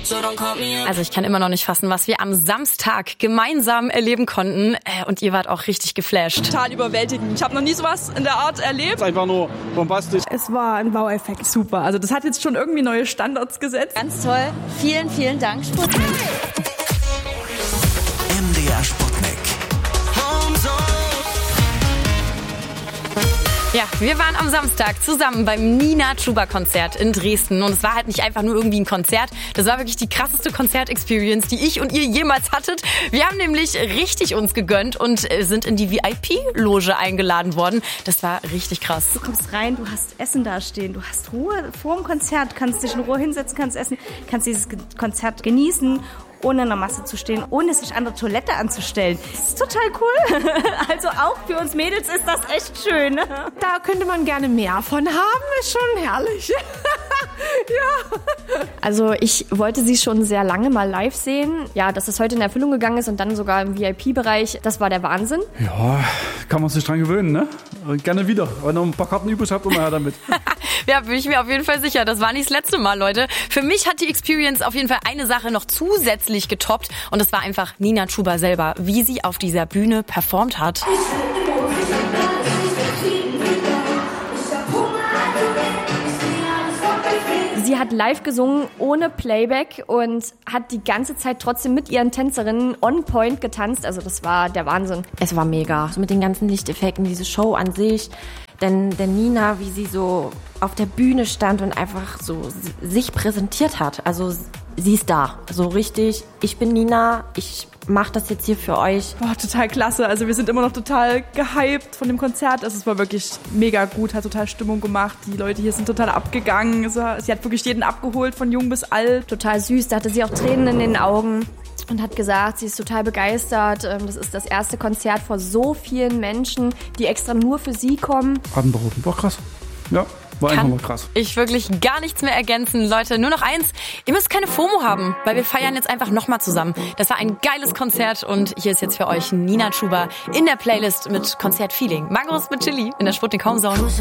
Also ich kann immer noch nicht fassen, was wir am Samstag gemeinsam erleben konnten. Und ihr wart auch richtig geflasht. Total überwältigend. Ich habe noch nie sowas in der Art erlebt. Es ist einfach nur bombastisch. Es war ein Wow-Effekt. Super. Also das hat jetzt schon irgendwie neue Standards gesetzt. Ganz toll. Vielen, vielen Dank, Sputnik. MDR Sputnik. Ja, wir waren am Samstag zusammen beim Nina Chuba Konzert in Dresden und es war halt nicht einfach nur irgendwie ein Konzert, das war wirklich die krasseste Konzertexperience, die ich und ihr jemals hattet. Wir haben nämlich richtig uns gegönnt und sind in die VIP-Loge eingeladen worden. Das war richtig krass. Du kommst rein, du hast Essen da stehen, du hast Ruhe vor dem Konzert, kannst dich in Ruhe hinsetzen, kannst essen, kannst dieses Konzert genießen, ohne in der Masse zu stehen, ohne sich an der Toilette anzustellen. Das ist total cool. Also auch für uns Mädels ist das echt schön. Da könnte man gerne mehr von haben, ist schon herrlich. Ja. Also ich wollte sie schon sehr lange mal live sehen. Ja, dass das heute in Erfüllung gegangen ist und dann sogar im VIP-Bereich, das war der Wahnsinn. Ja, kann man sich dran gewöhnen, ne? Und gerne wieder. Wenn ihr noch ein paar Karten übrig habt, immer her damit. Ja, bin ich mir auf jeden Fall sicher. Das war nicht das letzte Mal, Leute. Für mich hat die Experience auf jeden Fall eine Sache noch zusätzlich getoppt. Und das war einfach Nina Chuba selber, wie sie auf dieser Bühne performt hat. Sie hat live gesungen, ohne Playback und hat die ganze Zeit trotzdem mit ihren Tänzerinnen on point getanzt. Also das war der Wahnsinn. Es war mega. So mit den ganzen Lichteffekten, diese Show an sich. Denn Nina, wie sie so auf der Bühne stand und einfach so sich präsentiert hat. Also sie ist da. So richtig, ich bin Nina, ich mache das jetzt hier für euch. Boah, total klasse. Also wir sind immer noch total gehypt von dem Konzert. Also es war wirklich mega gut, hat total Stimmung gemacht. Die Leute hier sind total abgegangen. Sie hat wirklich jeden abgeholt, von jung bis alt. Total süß, da hatte sie auch Tränen in den Augen. Und hat gesagt, sie ist total begeistert. Das ist das erste Konzert vor so vielen Menschen, die extra nur für sie kommen. Atemberaubend. War krass. Ja, war einfach mal krass. Ich wirklich gar nichts mehr ergänzen. Leute, nur noch eins. Ihr müsst keine FOMO haben, weil wir feiern jetzt einfach nochmal zusammen. Das war ein geiles Konzert und hier ist jetzt für euch Nina Chuba in der Playlist mit Konzertfeeling. Mangos mit Chili in der Sputnik Homezone.